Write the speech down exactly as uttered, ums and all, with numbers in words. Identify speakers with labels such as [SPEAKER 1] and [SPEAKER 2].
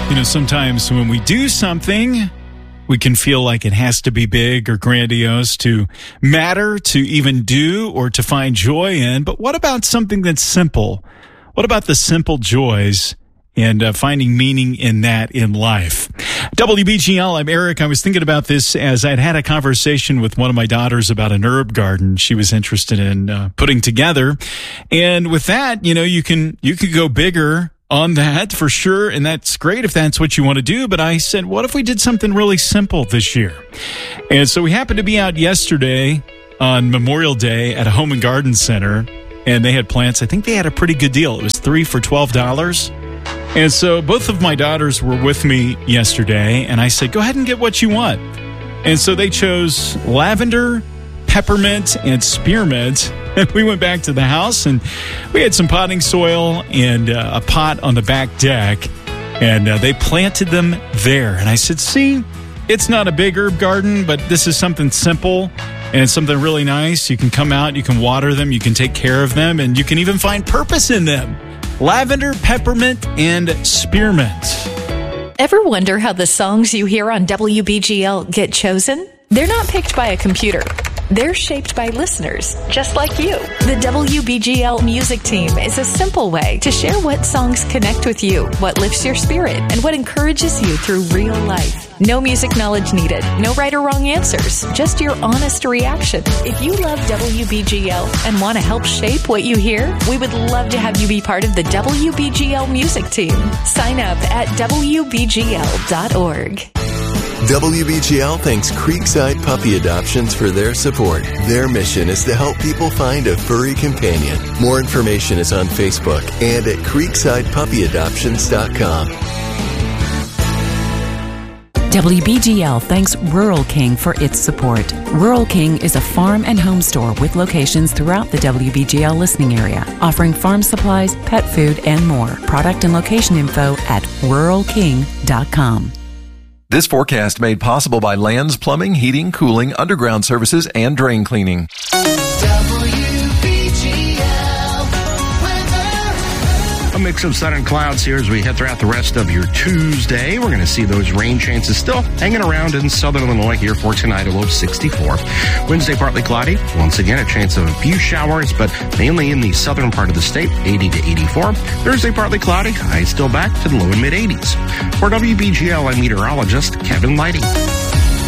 [SPEAKER 1] You know, sometimes when we do something, we can feel like it has to be big or grandiose to matter, to even do, or to find joy in. But what about something that's simple? What about the simple joys and uh, finding meaning in that in life? W B G L, I'm Eric. I was thinking about this as I'd had a conversation with one of my daughters about an herb garden she was interested in uh, putting together. And with that, you know, you can, you could go bigger on that for sure, and that's great if that's what you want to do. But I said, what if we did something really simple this year? And so we happened to be out yesterday on Memorial Day at a home and garden center, and they had plants. I think they had a pretty good deal. It was three for twelve dollars. And so both of my daughters were with me yesterday, and I said, go ahead and get what you want. And so they chose lavender, peppermint, and spearmint. And we went back to the house, and we had some potting soil and uh, a pot on the back deck, and uh, they planted them there. And I said, see, it's not a big herb garden, but this is something simple and something really nice. You can come out, you can water them, you can take care of them, and you can even find purpose in them. Lavender, peppermint, and spearmint.
[SPEAKER 2] Ever wonder how the songs you hear on W B G L get chosen? They're not picked by a computer. They're shaped by listeners, just like you. The W B G L music team is a simple way to share what songs connect with you, what lifts your spirit, and what encourages you through real life. No music knowledge needed, no right or wrong answers, just your honest reaction. If you love W B G L and want to help shape what you hear, we would love to have you be part of the W B G L music team. Sign up at W B G L dot org.
[SPEAKER 3] W B G L thanks Creekside Puppy Adoptions for their support. Their mission is to help people find a furry companion. More information is on Facebook and at creekside puppy adoptions dot com.
[SPEAKER 4] W B G L thanks Rural King for its support. Rural King is a farm and home store with locations throughout the W B G L listening area, offering farm supplies, pet food, and more. Product and location info at rural king dot com.
[SPEAKER 5] This forecast made possible by Lands Plumbing, Heating, Cooling, Underground Services, and Drain Cleaning.
[SPEAKER 6] A mix of sun and clouds here as we head throughout the rest of your Tuesday. We're going to see those rain chances still hanging around in southern Illinois here for tonight, a low of sixty-four. Wednesday, partly cloudy. Once again, a chance of a few showers, but mainly in the southern part of the state, eighty to eighty-four. Thursday, partly cloudy. High still back to the low and mid eighties. For W B G L, I'm meteorologist Kevin Lighting.